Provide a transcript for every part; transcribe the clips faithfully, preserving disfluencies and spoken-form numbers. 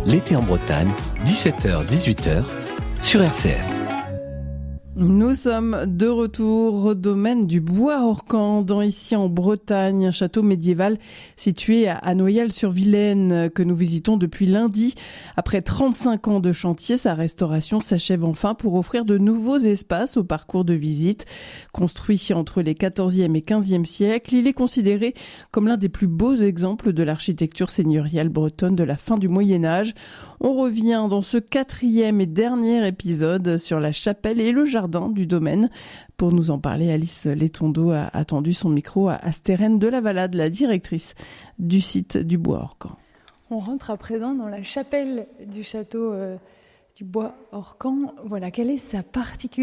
L'été en Bretagne, dix-sept heures dix-huit heures sur R C F. Nous sommes de retour au domaine du Bois-Orcan, dans ici en Bretagne, un château médiéval situé à Noyal-sur-Vilaine que nous visitons depuis lundi. Après trente-cinq ans de chantier, sa restauration s'achève enfin pour offrir de nouveaux espaces au parcours de visite. Construit entre les quatorzième et quinzième siècles, il est considéré comme l'un des plus beaux exemples de l'architecture seigneuriale bretonne de la fin du Moyen-Âge. On revient dans ce quatrième et dernier épisode sur la chapelle et le jardin du domaine. Pour nous en parler, Alice Letondeau a attendu son micro à Astérène de la Valade, la directrice du site du Bois-Orcan. On rentre à présent dans la chapelle du château euh, du Bois-Orcan. Voilà, quelle est sa particularité ?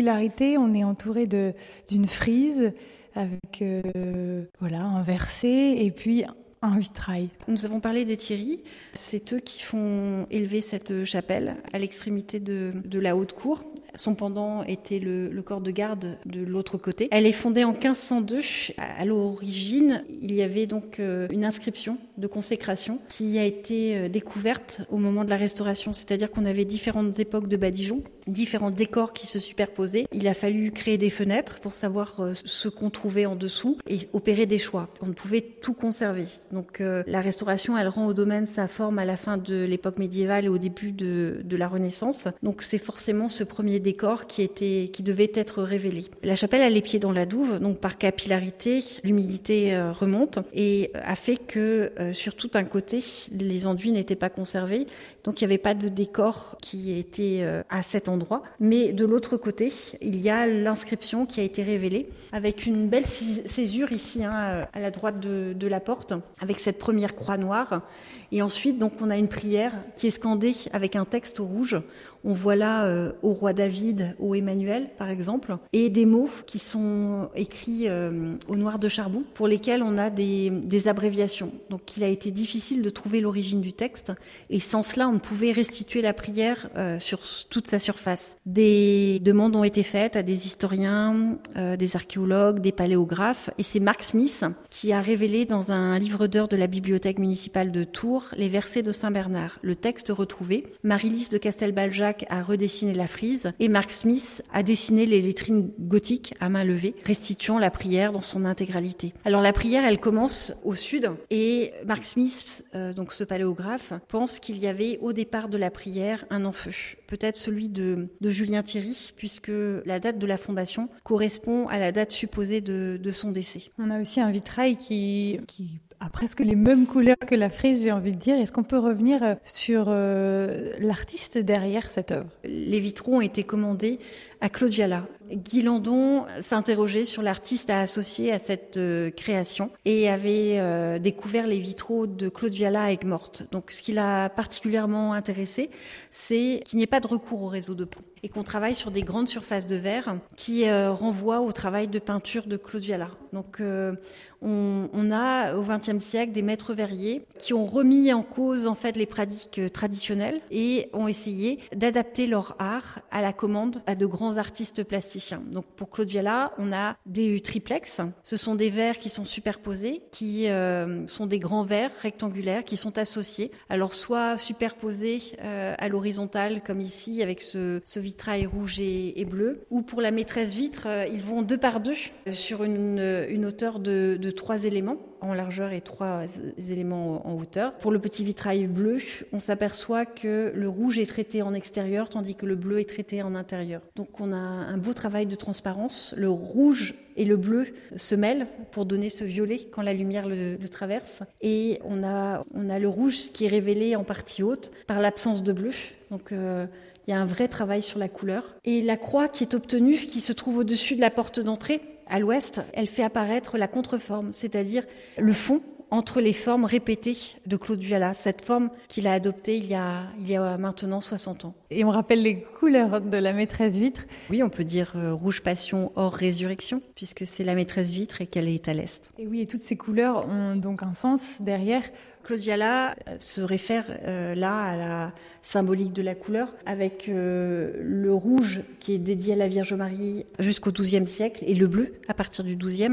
On est entouré de, d'une frise avec euh, voilà, un verset et puis un vitrail. Nous avons parlé des Thierry. C'est eux qui font élever cette chapelle à l'extrémité de, de la haute cour. Son pendant était le, le corps de garde de l'autre côté. Elle est fondée en quinze cent deux. À l'origine, il y avait donc une inscription de consécration qui a été découverte au moment de la restauration. C'est-à-dire qu'on avait différentes époques de badigeons, différents décors qui se superposaient. Il a fallu créer des fenêtres pour savoir ce qu'on trouvait en dessous et opérer des choix. On ne pouvait tout conserver. Donc euh, la restauration, elle rend au domaine sa forme à la fin de l'époque médiévale et au début de, de la Renaissance. Donc c'est forcément ce premier décor qui était, qui devait être révélé. La chapelle a les pieds dans la douve, donc par capillarité, l'humidité euh, remonte et a fait que euh, sur tout un côté, les enduits n'étaient pas conservés. Donc il n'y avait pas de décor qui était euh, à cet endroit. Mais de l'autre côté, il y a l'inscription qui a été révélée avec une belle césure ici, hein, à la droite de, de la porte, avec cette première croix noire. Et ensuite, donc, on a une prière qui est scandée avec un texte au rouge. On voit là euh, au roi David, au Emmanuel, par exemple, et des mots qui sont écrits euh, au noir de charbon, pour lesquels on a des, des abréviations. Donc, il a été difficile de trouver l'origine du texte, et sans cela, on ne pouvait restituer la prière euh, sur toute sa surface. Des demandes ont été faites à des historiens, euh, des archéologues, des paléographes, et c'est Mark Smith qui a révélé dans un livre d'heures de la bibliothèque municipale de Tours les versets de Saint-Bernard. Le texte retrouvé, Marie-Lise de Castelbaljac a redessiné la frise et Mark Smith a dessiné les lettrines gothiques à main levée, restituant la prière dans son intégralité. Alors la prière, elle commence au sud et Mark Smith, euh, donc ce paléographe, pense qu'il y avait au départ de la prière un enfeu, peut-être celui de, de Julien Thierry, puisque la date de la fondation correspond à la date supposée de, de son décès. On a aussi un vitrail qui... qui... a presque les mêmes couleurs que la frise, j'ai envie de dire. Est-ce qu'on peut revenir sur euh, l'artiste derrière cette œuvre ? Les vitraux ont été commandés à Claude Viala. Guy Landon s'interrogeait sur l'artiste à associer à cette euh, création et avait euh, découvert les vitraux de Claude Viala à Aigues-Mortes. Donc ce qui l'a particulièrement intéressé, c'est qu'il n'y ait pas de recours au réseau de plomb et qu'on travaille sur des grandes surfaces de verre qui euh, renvoient au travail de peinture de Claude Viala. Donc euh, on, on a au vingtième siècle des maîtres verriers qui ont remis en cause en fait les pratiques traditionnelles et ont essayé d'adapter leur art à la commande à de grands artistes plasticiens. Donc pour Claude Viala, on a des triplex. Ce sont des verres qui sont superposés, qui euh, sont des grands verres rectangulaires qui sont associés. Alors soit superposés euh, à l'horizontale comme ici avec ce, ce vitrail rouge et, et bleu, ou pour la maîtresse vitre, euh, ils vont deux par deux euh, sur une, une hauteur de, de trois éléments en largeur et trois éléments en hauteur. Pour le petit vitrail bleu, on s'aperçoit que le rouge est traité en extérieur tandis que le bleu est traité en intérieur. Donc on a un beau travail de transparence. Le rouge et le bleu se mêlent pour donner ce violet quand la lumière le, le traverse. Et on a, on a le rouge qui est révélé en partie haute par l'absence de bleu. Donc euh, il y a un vrai travail sur la couleur. Et la croix qui est obtenue, qui se trouve au-dessus de la porte d'entrée, à l'ouest, elle fait apparaître la contreforme, c'est-à-dire le fond entre les formes répétées de Claude Viala, cette forme qu'il a adoptée il y a, il y a maintenant soixante ans. Et on rappelle les couleurs de la maîtresse vitre. Oui, on peut dire euh, rouge passion, or résurrection, puisque c'est la maîtresse vitre et qu'elle est à l'est. Et oui, et toutes ces couleurs ont donc un sens derrière. Claude Viala se réfère euh, là à la symbolique de la couleur, avec euh, le rouge qui est dédié à la Vierge Marie jusqu'au douzième siècle et le bleu à partir du douzième.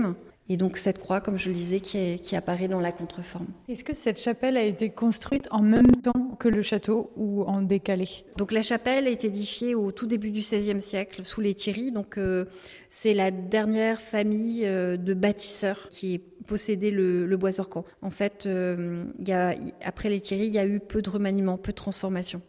Et donc cette croix, comme je le disais, qui, est, qui apparaît dans la contreforme. Est-ce que cette chapelle a été construite en même temps que le château ou en décalé ? Donc la chapelle est édifiée au tout début du seizième siècle, sous les Thierry. Donc euh, c'est la dernière famille euh, de bâtisseurs qui possédait le, le Bois-Orcan. En fait, euh, y a, après les Thierry, il y a eu peu de remaniement, peu de transformation.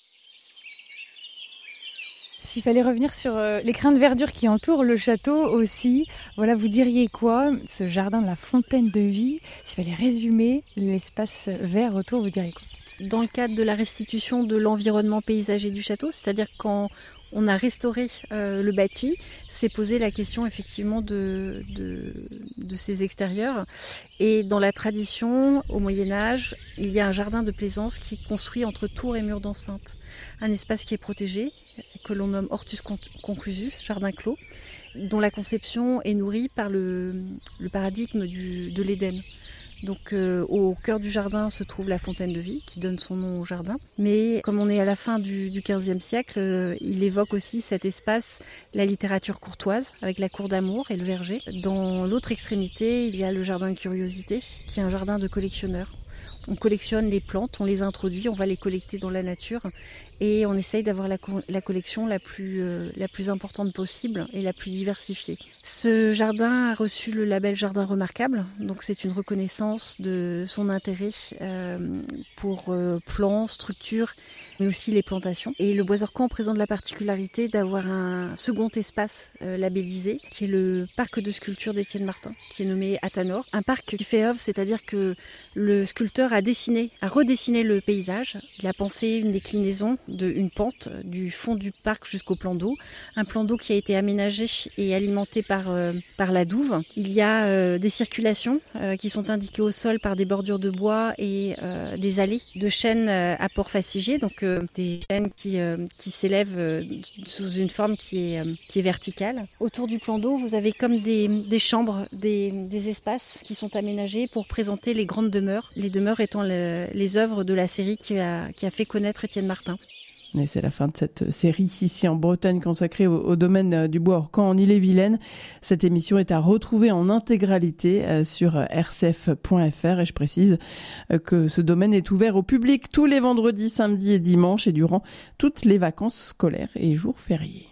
S'il fallait revenir sur euh, les crins de verdure qui entourent le château aussi, voilà, vous diriez quoi ? Ce jardin de la fontaine de vie, s'il fallait résumer l'espace vert autour, vous diriez quoi ? Dans le cadre de la restitution de l'environnement paysager du château, c'est-à-dire quand on a restauré euh, le bâti, s'est posé la question effectivement de, de, de ses extérieurs. Et dans la tradition, au Moyen-Âge, il y a un jardin de plaisance qui est construit entre tours et murs d'enceinte. Un espace qui est protégé, que l'on nomme Hortus Conclusus, jardin clos, dont la conception est nourrie par le, le paradigme du, de l'Éden. Donc euh, au cœur du jardin se trouve la fontaine de vie qui donne son nom au jardin. Mais comme on est à la fin du, du quinzième siècle, euh, il évoque aussi cet espace, la littérature courtoise avec la cour d'amour et le verger. Dans l'autre extrémité, il y a le jardin de curiosité qui est un jardin de collectionneurs. On collectionne les plantes, on les introduit, on va les collecter dans la nature et on essaye d'avoir la, co- la collection la plus, euh, la plus importante possible et la plus diversifiée. Ce jardin a reçu le label Jardin Remarquable, donc c'est une reconnaissance de son intérêt euh, pour euh, plants, structures, mais aussi les plantations. Et le Bois-Orcan présente la particularité d'avoir un second espace euh, labellisé, qui est le parc de sculpture d'Étienne Martin, qui est nommé Athanor. Un parc qui fait œuvre, c'est-à-dire que le sculpteur a dessiné, a redessiné le paysage. Il a pensé une déclinaison d'une pente du fond du parc jusqu'au plan d'eau. Un plan d'eau qui a été aménagé et alimenté par, euh, par la douve. Il y a euh, des circulations euh, qui sont indiquées au sol par des bordures de bois et euh, des allées de chênes euh, à port fascigé, donc euh, des chênes qui, euh, qui s'élèvent euh, sous une forme qui est, euh, qui est verticale. Autour du plan d'eau, vous avez comme des, des chambres, des, des espaces qui sont aménagés pour présenter les grandes demeures. Les demeures étant le, les œuvres de la série qui a, qui a fait connaître Étienne Martin. Et c'est la fin de cette série ici en Bretagne consacrée au, au domaine du Bois-Orcan en Ille-et-Vilaine. Cette émission est à retrouver en intégralité sur r c f point f r et je précise que ce domaine est ouvert au public tous les vendredis, samedis et dimanches et durant toutes les vacances scolaires et jours fériés.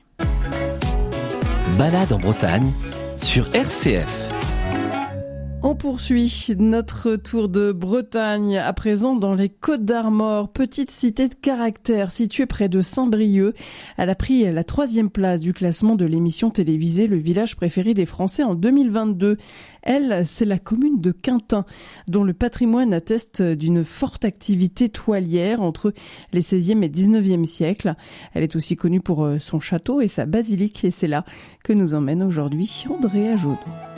Balade en Bretagne sur R C F. On poursuit notre tour de Bretagne, à présent dans les Côtes-d'Armor, petite cité de caractère située près de Saint-Brieuc. Elle a pris la troisième place du classement de l'émission télévisée Le village préféré des Français en deux mille vingt-deux. Elle, c'est la commune de Quintin, dont le patrimoine atteste d'une forte activité toilière entre les seizième et dix-neuvième siècles. Elle est aussi connue pour son château et sa basilique, et c'est là que nous emmène aujourd'hui Andrea Jaudon.